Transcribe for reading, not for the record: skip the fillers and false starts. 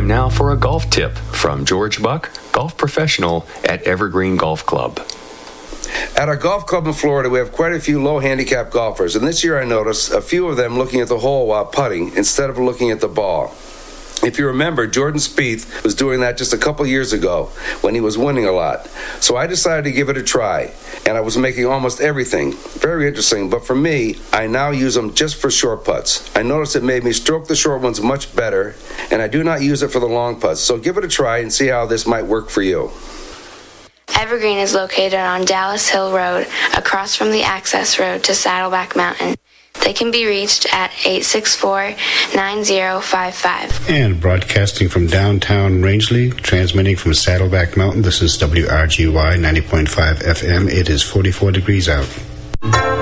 Time now for a golf tip from George Buck, golf professional at Evergreen Golf Club. At our golf club in Florida, we have quite a few low-handicap golfers, and this year I noticed a few of them looking at the hole while putting instead of looking at the ball. If you remember, Jordan Spieth was doing that just a couple years ago when he was winning a lot. So I decided to give it a try, and I was making almost everything. Very interesting, but for me, I now use them just for short putts. I noticed it made me stroke the short ones much better, and I do not use it for the long putts. So give it a try and see how this might work for you. Evergreen is located on Dallas Hill Road, across from the access road to Saddleback Mountain. They can be reached at 864-9055. And broadcasting from downtown Rangeley, transmitting from Saddleback Mountain, this is WRGY 90.5 FM. It is 44 degrees out.